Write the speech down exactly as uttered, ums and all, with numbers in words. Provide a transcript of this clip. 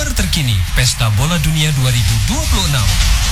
Kabar terkini Pesta Bola Dunia dua ribu dua puluh enam.